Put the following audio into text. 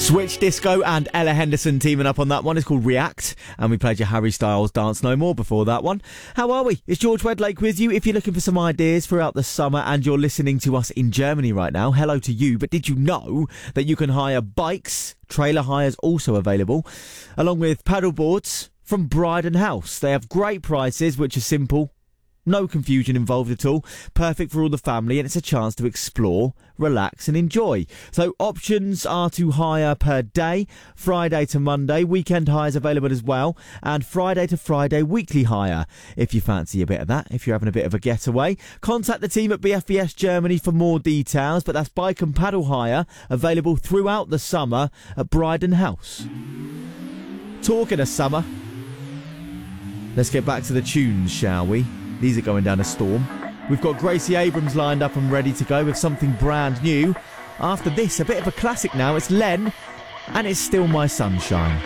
Switch Disco and Ella Henderson teaming up on that one. It's called React, and we played your Harry Styles Dance No More before that one. How are we? It's George Wedlake with you. If you're looking for some ideas throughout the summer and you're listening to us in Germany right now, hello to you. But did you know that you can hire bikes? Trailer hires also available, along with paddle boards from Bryden House. They have great prices, which are simple. No confusion involved at all. Perfect for all the family, and it's a chance to explore, relax and enjoy. So options are to hire per day, Friday to Monday. Weekend hires available as well, and Friday to Friday weekly hire. If you fancy a bit of that, if you're having a bit of a getaway, contact the team at BFBS Germany for more details. But that's bike and paddle hire available throughout the summer at Bryden House. Talking of summer, let's get back to the tunes, shall we? These are going down a storm. We've got Gracie Abrams lined up and ready to go with something brand new. After this, a bit of a classic now. It's Len, and it's Still My Sunshine.